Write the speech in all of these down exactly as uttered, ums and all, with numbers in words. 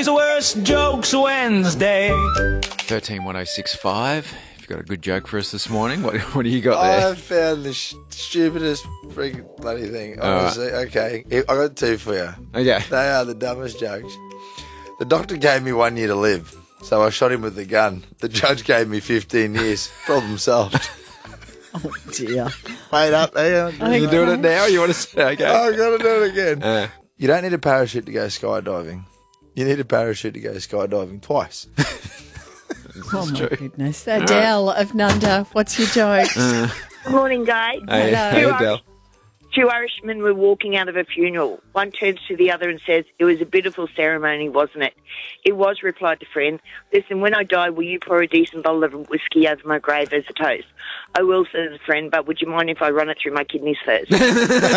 Jamie's Worst Jokes Wednesday. thirteen one oh six five. If you've got a good joke for us this morning, what what do you got there? I found the sh- stupidest freaking bloody thing. All Honestly, okay. I got two for you. Okay. They are the dumbest jokes. The doctor gave me one year to live, so I shot him with the gun. The judge gave me fifteen years. Problem solved. Oh, dear. Wait up. Hang on. Are you doing it now? You want to say, okay? Oh, I've got to do it again. Uh, You don't need a parachute to go skydiving. You need a parachute to go skydiving twice. Oh, my goodness. Adele of Nunda, what's your joke? Good morning, guys. hey, Hello. hey, Two, Adele. Irish, two Irishmen were walking out of a funeral. One turns to the other and says, "It was a beautiful ceremony, wasn't it?" "It was," replied the friend. "Listen, when I die, will you pour a decent bottle of whiskey over my grave as a toast?" "I will," says the friend, "but would you mind if I run it through my kidneys first?" I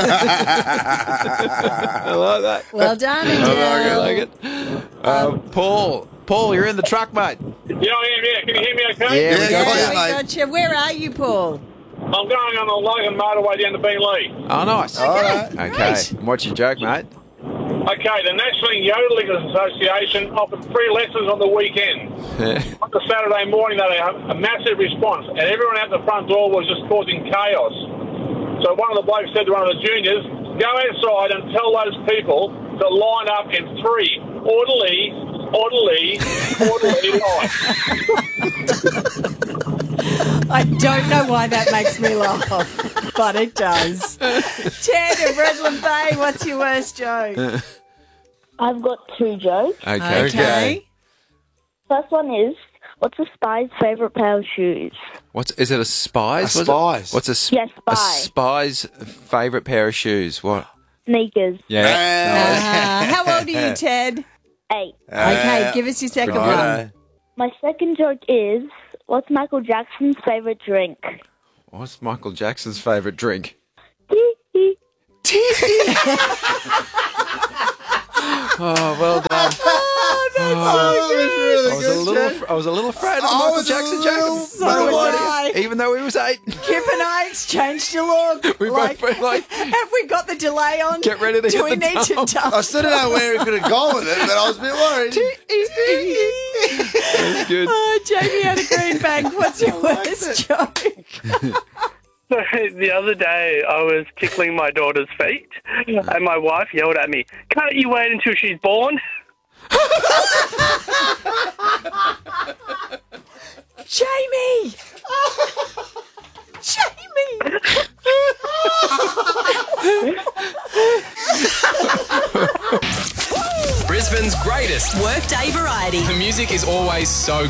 like that. Well done, I like it. I Adele. like it. Uh, Paul. Paul, you're in the truck, mate. Yeah, I am, yeah. Can you hear me okay? Yeah, we Yeah, got got you. you, We mate. got you. Where are you, Paul? I'm going on the Logan motorway down to Beenleigh. Oh, nice. All right. Okay. Great. And what's your joke, mate? Okay, the National Yodeling Association offered free lessons on the weekend. On the Saturday morning, they had a massive response, and everyone out the front door was just causing chaos. So one of the blokes said to one of the juniors, "Go outside and tell those people to line up in three orderly, orderly, orderly lines." I don't know why that makes me laugh, but it does. Ted of Redland Bay, what's your worst joke? I've got two jokes. Okay. Okay. First one is, what's a spy's favourite pair of shoes? What's is it? A spy's? A was it? spy's. What's a, sp- Yes, a spy. spy's favourite pair of shoes? What? Sneakers. Yeah. Uh, how old are you, Ted? Eight. Okay, give us your second Right. one. Uh, My second joke is, what's Michael Jackson's favourite drink? What's Michael Jackson's favourite drink? Oh, well done. Oh, that's that was really I was a good, little, Jen. af- I was a little afraid of I Michael was a Jackson little- joke. So was I. Even though he was eight. Kip and I exchanged a look. We both went like, have we got the delay on? Get ready to Do hit we the need to dump. dump? I still don't know where he could have gone with it, but I was a bit worried. That's good. Oh, Jamie out of Greenbank, what's your worst joke? The other day, I was tickling my daughter's feet, and my wife yelled at me, "Can't you wait until she's born?" Jamie! Jamie! Brisbane's greatest Workday variety. The music is always so